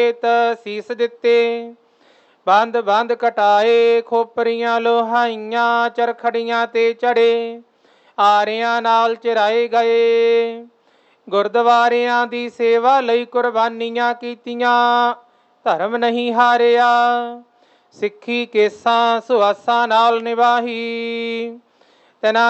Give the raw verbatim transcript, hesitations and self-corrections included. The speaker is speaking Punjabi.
ਸੀਸ ਦਿੱਤੇ। ਬੰਦ ਬੰਦ ਕਟਾਏ, ਖੋਪਰੀਆਂ ਲੋਹਾਈਆਂ, ਚਰਖੜੀਆਂ ਤੇ ਚੜੇ, ਆਰਿਆਂ ਨਾਲ ਚਿਰਾਏ ਗਏ। ਗੁਰਦੁਆਰਿਆਂ ਦੀ ਸੇਵਾ ਲਈ ਕੁਰਬਾਨੀਆਂ ਕੀਤੀਆਂ, ਧਰਮ ਨਹੀਂ ਹਾਰਿਆ। ਸਿੱਖੀ ਕੇਸਾਂ ਸੁਆਸਾਂ ਨਾਲ ਨਿਭਾਹੀ, ਤਿਨਾਂ